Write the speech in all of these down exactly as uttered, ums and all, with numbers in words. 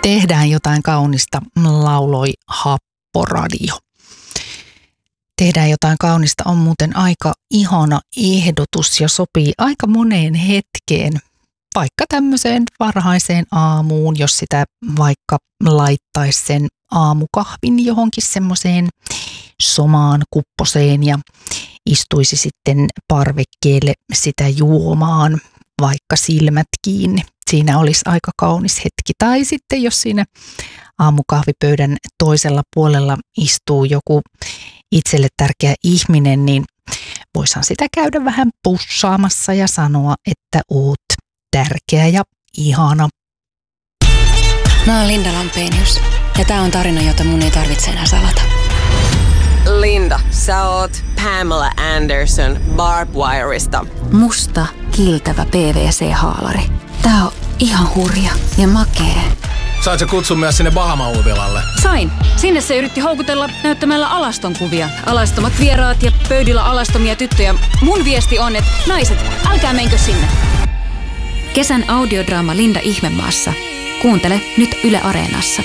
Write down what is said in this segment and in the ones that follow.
Tehdään jotain kaunista, lauloi Happoradio. Tehdään jotain kaunista on muuten aika ihana ehdotus ja sopii aika moneen hetkeen. Vaikka tämmöiseen varhaiseen aamuun, jos sitä vaikka laittaisi sen aamukahvin johonkin semmoiseen somaan kupposeen ja istuisi sitten parvekkeelle sitä juomaan, vaikka silmät kiinni. Siinä olisi aika kaunis hetki. Tai sitten jos siinä aamukahvipöydän toisella puolella istuu joku itselle tärkeä ihminen, niin voisihan sitä käydä vähän pussaamassa ja sanoa, että oot tärkeä ja ihana. Mä oon Linda Lampenius ja tää on tarina, jota mun ei tarvitse enää salata. Linda, sä oot Pamela Anderson Barbwireista. Musta, kiiltävä P V C-haalari. Tää on ihan hurja ja makee. Sait sä kutsun myös sinne Bahama-uivilalle? Sain. Sinne se yritti houkutella näyttämällä alaston kuvia. Alastomat vieraat ja pöydillä alastomia tyttöjä. Mun viesti on, että naiset, älkää menkö sinne. Kesän audiodraama Linda Ihmemaassa. Kuuntele nyt Yle Areenassa.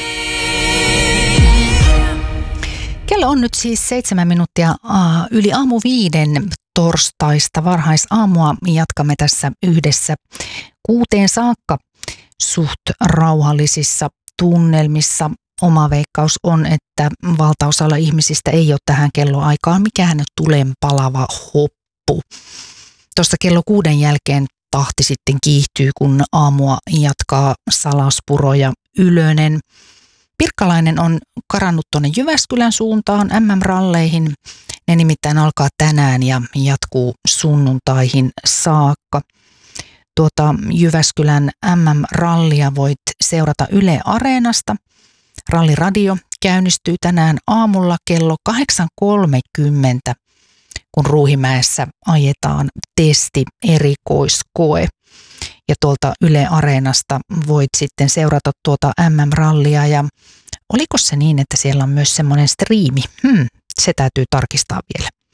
Kello on nyt siis seitsemän minuuttia yli aamu viiden torstaista varhaisaamua. Jatkamme tässä yhdessä kuuteen saakka suht rauhallisissa tunnelmissa. Oma veikkaus on, että valtaosalla ihmisistä ei ole tähän kelloaikaan mikään tulenpalava hoppu. Tuosta kello kuuden jälkeen tahti sitten kiihtyy, kun aamua jatkaa Salaspuro ja Ylönen. Pirkkalainen on karannut tuonne Jyväskylän suuntaan M M-ralleihin. Ne nimittäin alkaa tänään ja jatkuu sunnuntaihin saakka. Tuota Jyväskylän M M-rallia voit seurata Yle Areenasta. Ralliradio käynnistyy tänään aamulla kello kahdeksan kolmekymmentä, kun Ruuhimäessä ajetaan testi-erikoiskoe. Ja tuolta Yle Areenasta voit sitten seurata tuota M M-rallia. Ja oliko se niin, että siellä on myös semmoinen striimi? Hmm, se täytyy tarkistaa vielä.